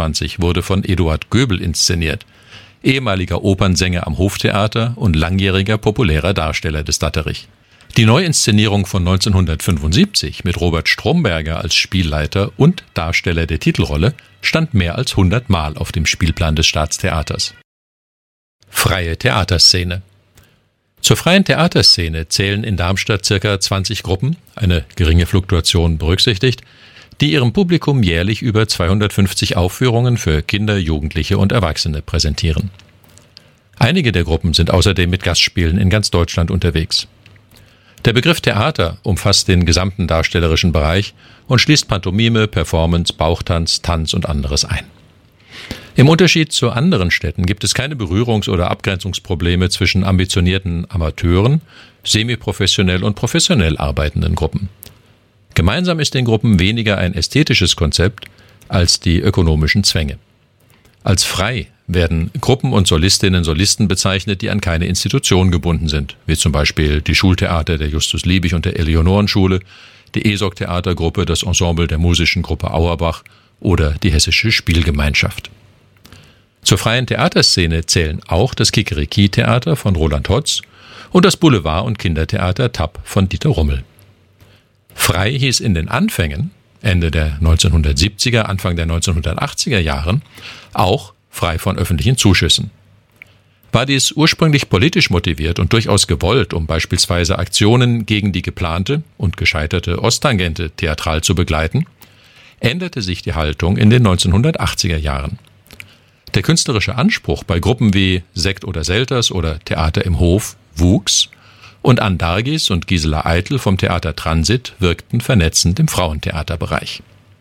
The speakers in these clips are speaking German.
1923 wurde von Eduard Göbel inszeniert, ehemaliger Opernsänger am Hoftheater und langjähriger populärer Darsteller des Datterich. Die Neuinszenierung von 1975 mit Robert Stromberger als Spielleiter und Darsteller der Titelrolle stand mehr als 100 Mal auf dem Spielplan des Staatstheaters. Freie Theaterszene. Zur freien Theaterszene zählen in Darmstadt ca. 20 Gruppen, eine geringe Fluktuation berücksichtigt, die ihrem Publikum jährlich über 250 Aufführungen für Kinder, Jugendliche und Erwachsene präsentieren. Einige der Gruppen sind außerdem mit Gastspielen in ganz Deutschland unterwegs. Der Begriff Theater umfasst den gesamten darstellerischen Bereich und schließt Pantomime, Performance, Bauchtanz, Tanz und anderes ein. Im Unterschied zu anderen Städten gibt es keine Berührungs- oder Abgrenzungsprobleme zwischen ambitionierten Amateuren, semiprofessionell und professionell arbeitenden Gruppen. Gemeinsam ist den Gruppen weniger ein ästhetisches Konzept als die ökonomischen Zwänge. Als frei werden Gruppen und Solistinnen und Solisten bezeichnet, die an keine Institution gebunden sind, wie zum Beispiel die Schultheater der Justus-Liebig- und der Eleonorenschule, die ESOG-Theatergruppe, das Ensemble der musischen Gruppe Auerbach oder die Hessische Spielgemeinschaft. Zur freien Theaterszene zählen auch das Kikeriki-Theater von Roland Hotz und das Boulevard- und Kindertheater Tapp von Dieter Rummel. Frei hieß in den Anfängen, Ende der 1970er, Anfang der 1980er Jahren, auch frei von öffentlichen Zuschüssen. War dies ursprünglich politisch motiviert und durchaus gewollt, um beispielsweise Aktionen gegen die geplante und gescheiterte Osttangente theatral zu begleiten, änderte sich die Haltung in den 1980er Jahren. Der künstlerische Anspruch bei Gruppen wie Sekt oder Selters oder Theater im Hof wuchs und Ann Dargis und Gisela Eitel vom Theater Transit wirkten vernetzend im Frauentheaterbereich.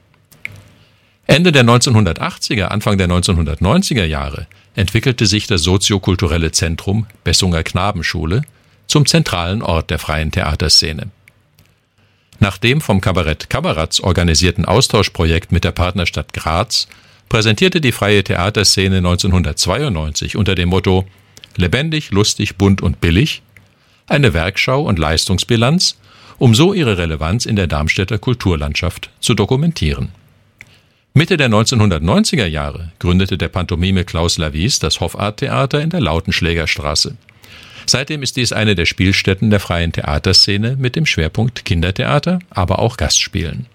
Ende der 1980er, Anfang der 1990er Jahre entwickelte sich das soziokulturelle Zentrum Bessunger Knabenschule zum zentralen Ort der freien Theaterszene. Nach dem vom Kabarett Kabaratz organisierten Austauschprojekt mit der Partnerstadt Graz präsentierte die freie Theaterszene 1992 unter dem Motto »Lebendig, lustig, bunt und billig« eine Werkschau und Leistungsbilanz, um so ihre Relevanz in der Darmstädter Kulturlandschaft zu dokumentieren. Mitte der 1990er Jahre gründete der Pantomime Klaus Lavies das Hoffart-Theater in der Lautenschlägerstraße. Seitdem ist dies eine der Spielstätten der freien Theaterszene mit dem Schwerpunkt Kindertheater, aber auch Gastspielen.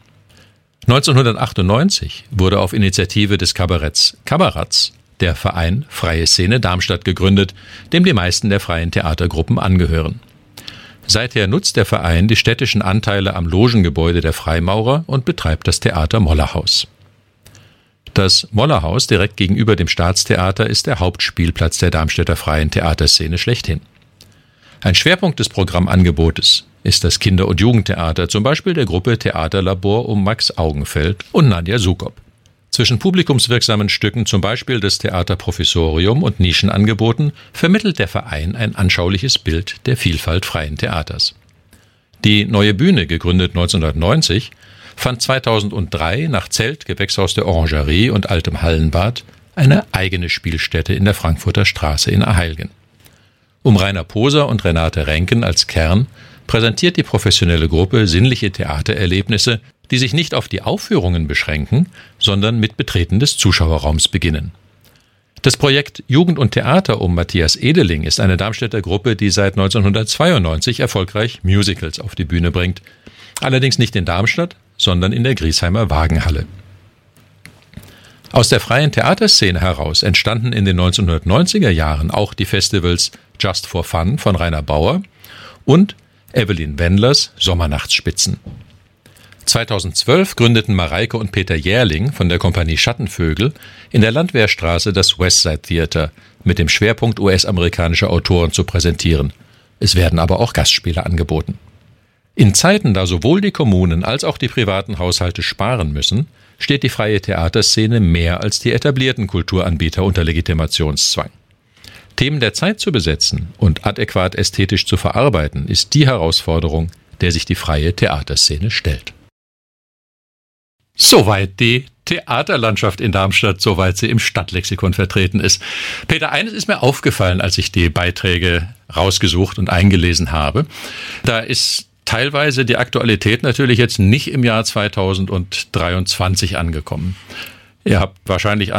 1998 wurde auf Initiative des Kabaretts Kabaratz der Verein Freie Szene Darmstadt gegründet, dem die meisten der freien Theatergruppen angehören. Seither nutzt der Verein die städtischen Anteile am Logengebäude der Freimaurer und betreibt das Theater Mollerhaus. Das Mollerhaus direkt gegenüber dem Staatstheater ist der Hauptspielplatz der Darmstädter freien Theaterszene schlechthin. Ein Schwerpunkt des Programmangebotes ist das Kinder- und Jugendtheater, zum Beispiel der Gruppe Theaterlabor um Max Augenfeld und Nadja Sukop. Zwischen publikumswirksamen Stücken, zum Beispiel das Theater Professorium und Nischenangeboten, vermittelt der Verein ein anschauliches Bild der Vielfalt freien Theaters. Die Neue Bühne, gegründet 1990, fand 2003 nach Zelt, Gewächshaus der Orangerie und altem Hallenbad eine eigene Spielstätte in der Frankfurter Straße in Aheilgen. Um Rainer Poser und Renate Renken als Kern präsentiert die professionelle Gruppe sinnliche Theatererlebnisse, die sich nicht auf die Aufführungen beschränken, sondern mit Betreten des Zuschauerraums beginnen. Das Projekt Jugend und Theater um Matthias Edeling ist eine Darmstädter Gruppe, die seit 1992 erfolgreich Musicals auf die Bühne bringt. Allerdings nicht in Darmstadt, sondern in der Griesheimer Wagenhalle. Aus der freien Theaterszene heraus entstanden in den 1990er Jahren auch die Festivals Just for Fun von Rainer Bauer und Evelyn Wendlers Sommernachtsspitzen. 2012 gründeten Mareike und Peter Jährling von der Kompanie Schattenvögel in der Landwehrstraße das Westside Theater mit dem Schwerpunkt US-amerikanischer Autoren zu präsentieren. Es werden aber auch Gastspiele angeboten. In Zeiten, da sowohl die Kommunen als auch die privaten Haushalte sparen müssen, steht die freie Theaterszene mehr als die etablierten Kulturanbieter unter Legitimationszwang. Themen der Zeit zu besetzen und adäquat ästhetisch zu verarbeiten, ist die Herausforderung, der sich die freie Theaterszene stellt. Soweit die Theaterlandschaft in Darmstadt, soweit sie im Stadtlexikon vertreten ist. Peter, eines ist mir aufgefallen, als ich die Beiträge rausgesucht und eingelesen habe. Da ist teilweise die Aktualität natürlich jetzt nicht im Jahr 2023 angekommen. Ihr habt wahrscheinlich